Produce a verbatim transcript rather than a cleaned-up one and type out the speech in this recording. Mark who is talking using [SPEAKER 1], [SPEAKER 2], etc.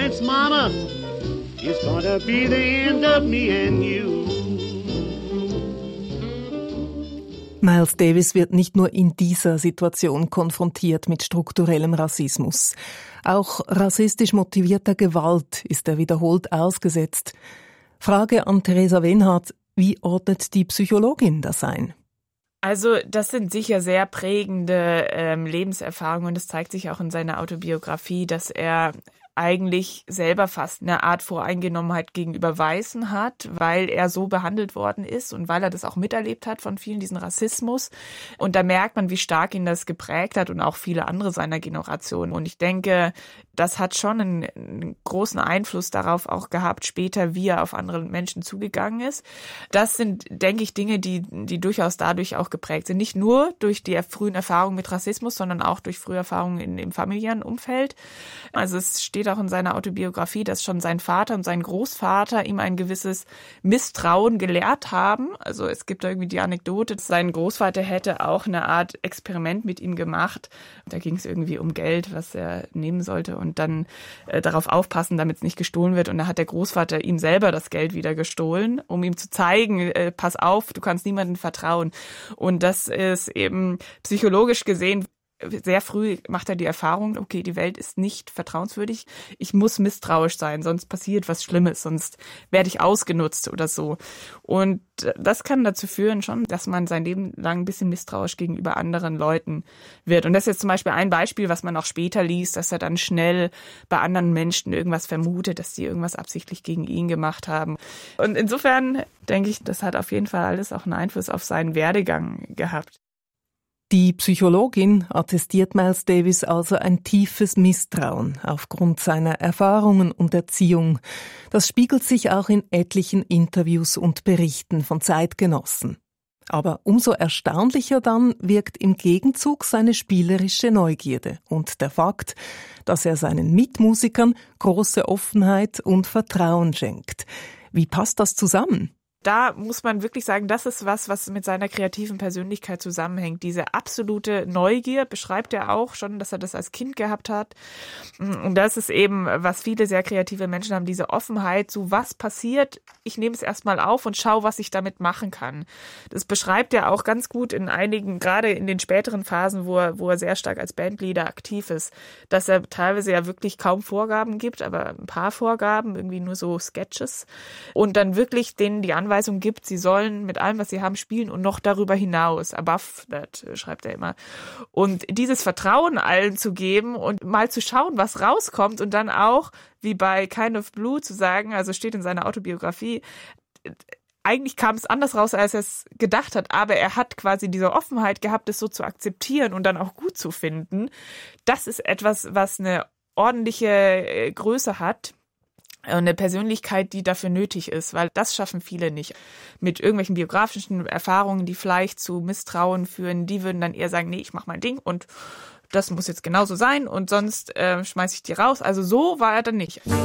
[SPEAKER 1] nights, Mama, is gonna be the end of me and you.
[SPEAKER 2] Miles Davis wird nicht nur in dieser Situation konfrontiert mit strukturellem Rassismus. Auch rassistisch motivierter Gewalt ist er wiederholt ausgesetzt. Frage an Theresa Wenhardt: Wie ordnet die Psychologin das ein?
[SPEAKER 3] Also das sind sicher sehr prägende ähm, Lebenserfahrungen und das zeigt sich auch in seiner Autobiografie, dass er eigentlich selber fast eine Art Voreingenommenheit gegenüber Weißen hat, weil er so behandelt worden ist und weil er das auch miterlebt hat von vielen, diesen Rassismus. Und da merkt man, wie stark ihn das geprägt hat und auch viele andere seiner Generation. Und ich denke, das hat schon einen, einen großen Einfluss darauf auch gehabt, später, wie er auf andere Menschen zugegangen ist. Das sind, denke ich, Dinge, die, die durchaus dadurch auch geprägt sind. Nicht nur durch die frühen Erfahrungen mit Rassismus, sondern auch durch frühe Erfahrungen in, im familiären Umfeld. Also es steht auch in seiner Autobiografie, dass schon sein Vater und sein Großvater ihm ein gewisses Misstrauen gelehrt haben. Also es gibt da irgendwie die Anekdote, sein Großvater hätte auch eine Art Experiment mit ihm gemacht. Da ging es irgendwie um Geld, was er nehmen sollte und dann äh, darauf aufpassen, damit es nicht gestohlen wird. Und da hat der Großvater ihm selber das Geld wieder gestohlen, um ihm zu zeigen, äh, pass auf, du kannst niemandem vertrauen. Und das ist eben psychologisch gesehen, sehr früh macht er die Erfahrung, okay, die Welt ist nicht vertrauenswürdig, ich muss misstrauisch sein, sonst passiert was Schlimmes, sonst werde ich ausgenutzt oder so. Und das kann dazu führen schon, dass man sein Leben lang ein bisschen misstrauisch gegenüber anderen Leuten wird. Und das ist jetzt zum Beispiel ein Beispiel, was man auch später liest, dass er dann schnell bei anderen Menschen irgendwas vermutet, dass die irgendwas absichtlich gegen ihn gemacht haben. Und insofern denke ich, das hat auf jeden Fall alles auch einen Einfluss auf seinen Werdegang gehabt.
[SPEAKER 2] Die Psychologin attestiert Miles Davis also ein tiefes Misstrauen aufgrund seiner Erfahrungen und Erziehung. Das spiegelt sich auch in etlichen Interviews und Berichten von Zeitgenossen. Aber umso erstaunlicher dann wirkt im Gegenzug seine spielerische Neugierde und der Fakt, dass er seinen Mitmusikern große Offenheit und Vertrauen schenkt. Wie passt das zusammen?
[SPEAKER 3] Da muss man wirklich sagen, das ist was, was mit seiner kreativen Persönlichkeit zusammenhängt. Diese absolute Neugier beschreibt er auch schon, dass er das als Kind gehabt hat. Und das ist eben, was viele sehr kreative Menschen haben, diese Offenheit, so was passiert, ich nehme es erstmal auf und schaue, was ich damit machen kann. Das beschreibt er auch ganz gut in einigen, gerade in den späteren Phasen, wo er, wo er sehr stark als Bandleader aktiv ist, dass er teilweise ja wirklich kaum Vorgaben gibt, aber ein paar Vorgaben, irgendwie nur so Sketches und dann wirklich denen die Anweisung gibt, sie sollen mit allem, was sie haben, spielen und noch darüber hinaus, above that, schreibt er immer. Und dieses Vertrauen allen zu geben und mal zu schauen, was rauskommt und dann auch, wie bei Kind of Blue zu sagen, also steht in seiner Autobiografie, eigentlich kam es anders raus, als er es gedacht hat, aber er hat quasi diese Offenheit gehabt, es so zu akzeptieren und dann auch gut zu finden. Das ist etwas, was eine ordentliche Größe hat. Eine Persönlichkeit, die dafür nötig ist, weil das schaffen viele nicht. Mit irgendwelchen biografischen Erfahrungen, die vielleicht zu Misstrauen führen, die würden dann eher sagen, nee, ich mach mein Ding und das muss jetzt genauso sein und sonst äh, schmeiß ich die raus. Also so war er dann nicht.